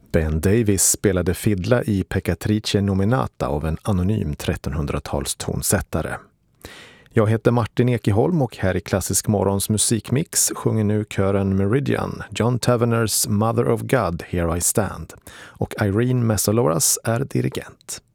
Ben Davis spelade fiddla i Peccatrice Nominata av en anonym 1300-tals tonsättare. Jag heter Martin Ekeholm och här i Klassisk Morgons musikmix sjunger nu kören Meridian, John Taverners Mother of God, Here I Stand, och Irene Mesaloras är dirigent.